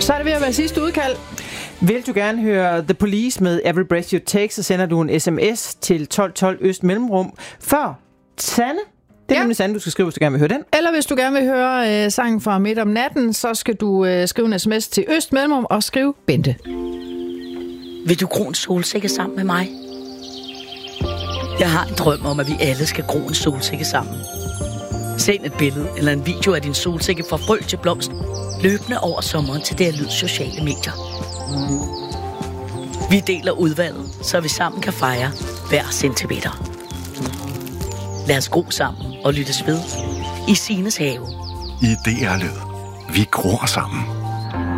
Så er det ved at være sidste udkald. Vil du gerne høre The Police med Every Breath You Take, så sender du en sms til 1212 Øst Mellemrum før Sanne. Det er nemlig Sanne, du skal skrive, hvis du gerne vil høre den. Eller hvis du gerne vil høre sangen fra Midt om natten, så skal du skrive en sms til Øst Mellemrum og skrive Bente. Vil du gro en solsikke sammen med mig? Jeg har en drøm om, at vi alle skal gro en solsikke sammen. Send et billede eller en video af din solsikke fra frø til blomst, løbende over sommeren til det lyd sociale medier. Vi deler udvalget, så vi sammen kan fejre hver centimeter. Lad os gro sammen og lyttes ved i Sines have. I DR Lyd. Vi gror sammen.